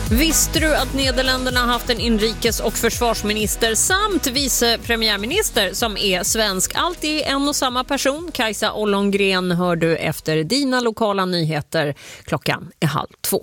Visste du att Nederländerna har haft en inrikes- och försvarsminister samt vice premiärminister som är svensk? Allt i en och samma person. Kajsa Ollongren hör du efter dina lokala nyheter. Klockan är 1:30.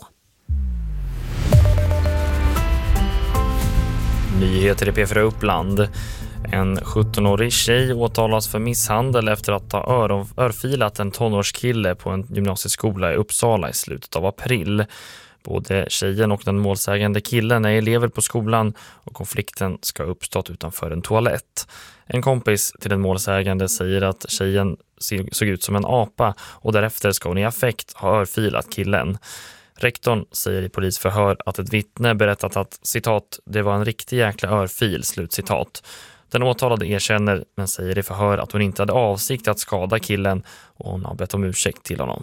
Nyheter i P4 Uppland. En 17-årig tjej åtalas för misshandel efter att ha örfilat en tonårskille på en gymnasieskola i Uppsala i slutet av april. Både tjejen och den målsägande killen är elever på skolan och konflikten ska ha uppstått utanför en toalett. En kompis till den målsägande säger att tjejen såg ut som en apa och därefter ska hon i affekt ha örfilat killen. Rektorn säger i polisförhör att ett vittne berättat att, citat, det var en riktig jäkla örfil, slutcitat. Den åtalade erkänner men säger i förhör att hon inte hade avsikt att skada killen och hon har bett om ursäkt till honom.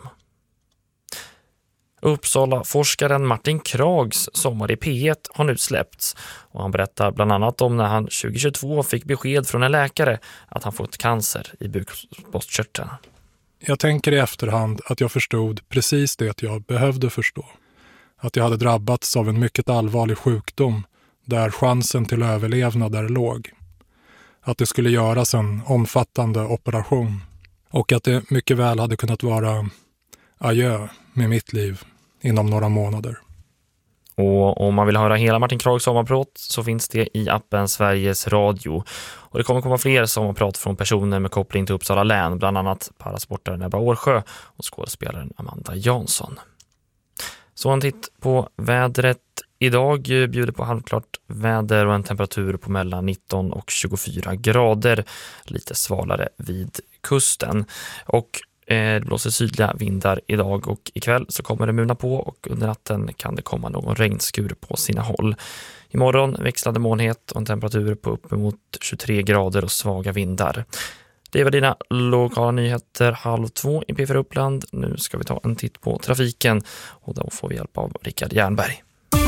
Uppsala-forskaren Martin Krags Sommar i P1 har nu släppts och han berättar bland annat om när han 2022 fick besked från en läkare att han fått cancer i bukspottkörteln. Jag tänker i efterhand att jag förstod precis det jag behövde förstå. Att jag hade drabbats av en mycket allvarlig sjukdom där chansen till överlevnad är låg. Att det skulle göras en omfattande operation och att det mycket väl hade kunnat vara adjö med mitt liv inom några månader. Och om man vill höra hela Martin Krags sommarprat så finns det i appen Sveriges Radio. Och det kommer komma fler sommarprat från personer med koppling till Uppsala län, bland annat parasportaren Ebba Årsjö och skådespelaren Amanda Jansson. Så en titt på vädret. Idag bjuder på halvklart väder och en temperatur på mellan 19 och 24 grader. Lite svalare vid kusten. Och det blåser sydliga vindar idag och ikväll så kommer det muna på och under natten kan det komma någon regnskur på sina håll. Imorgon växlade molnighet och en temperatur på uppemot 23 grader och svaga vindar. Det var dina lokala nyheter 1:30 i P4 Uppland. Nu ska vi ta en titt på trafiken och då får vi hjälp av Rickard Jernberg.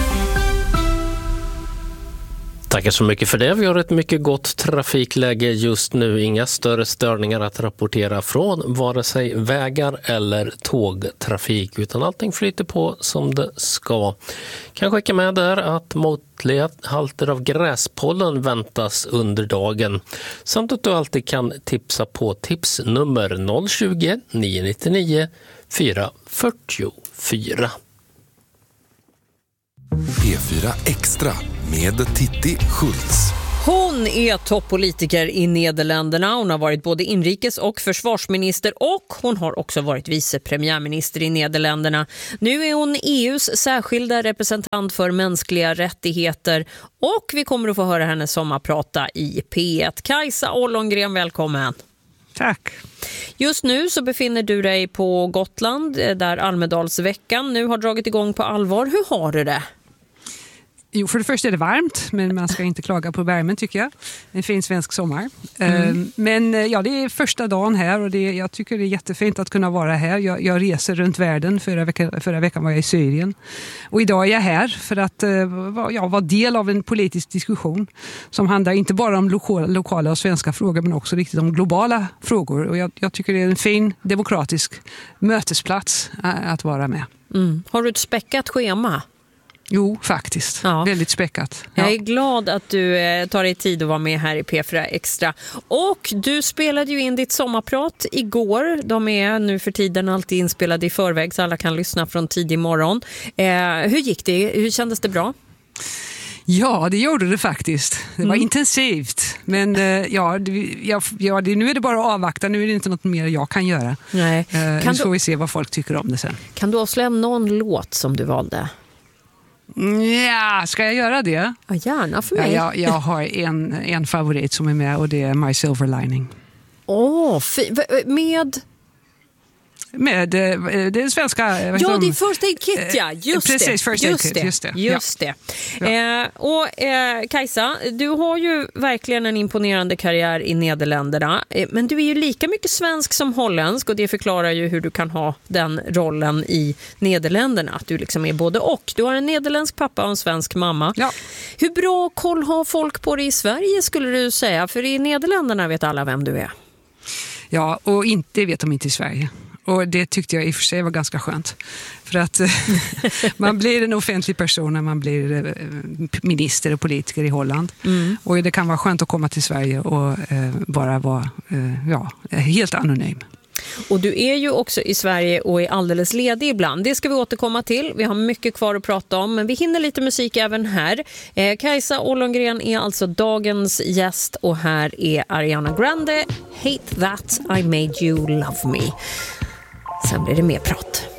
Tackar så mycket för det. Vi har ett mycket gott trafikläge just nu. Inga större störningar att rapportera från vare sig vägar eller tågtrafik utan allting flyter på som det ska. Kan skicka med där att måttliga halter av gräspollen väntas under dagen samt att du alltid kan tipsa på tipsnummer 020 999 444. P4 Extra med Titti Schultz. Hon är toppolitiker i Nederländerna. Hon har varit både inrikes- och försvarsminister och hon har också varit vice premiärminister i Nederländerna. Nu är hon EUs särskilda representant för mänskliga rättigheter och vi kommer att få höra henne sommarprata i P1. Kajsa Ollongren, välkommen. Tack. Just nu så befinner du dig på Gotland där Almedalsveckan nu har dragit igång på allvar. Hur har du det? Jo, för det första är det varmt, men man ska inte klaga på värmen tycker jag. En fin svensk sommar. Men ja, det är första dagen här och jag tycker det är jättefint att kunna vara här. Jag reser runt världen, förra veckan var jag i Syrien. Och idag är jag här för att vara del av en politisk diskussion som handlar inte bara om lokala och svenska frågor men också riktigt om globala frågor. Och jag tycker det är en fin demokratisk mötesplats att vara med. Har du ett späckat schema? Jo, faktiskt. Ja. Väldigt späckat. Jag är glad att du tar dig tid att vara med här i P4 Extra. Och du spelade ju in ditt sommarprat igår. De är nu för tiden alltid inspelade i förväg så alla kan lyssna från tidig morgon. Hur gick det? Hur kändes det bra? Ja, det gjorde det faktiskt. Det var intensivt. Men nu är det bara att avvakta. Nu är det inte något mer jag kan göra. Nej. Nu får vi se vad folk tycker om det sen. Kan du avslöja någon låt som du valde? Ja, ska jag göra det? Ja, gärna för mig. Ja, jag har en favorit som är med och det är My Silver Lining. Med det svenska... Ja, det är First Aid Kit, ja. Precis, First Aid Kit, just det. Ja. Kajsa, du har ju verkligen en imponerande karriär i Nederländerna. Men du är ju lika mycket svensk som holländsk och det förklarar ju hur du kan ha den rollen i Nederländerna. Att du liksom är både och. Du har en nederländsk pappa och en svensk mamma. Ja. Hur bra koll har folk på dig i Sverige skulle du säga? För i Nederländerna vet alla vem du är. Ja, och inte vet de inte i Sverige. Och det tyckte jag i och för sig var ganska skönt. För att man blir en offentlig person när man blir minister och politiker i Holland. Och det kan vara skönt att komma till Sverige och bara vara helt anonym. Och du är ju också i Sverige och är alldeles ledig ibland. Det ska vi återkomma till. Vi har mycket kvar att prata om, men vi hinner lite musik även här. Kajsa Ollongren är alltså dagens gäst och här är Ariana Grande, Hate That I Made You Love Me. Sen blir det mer prat.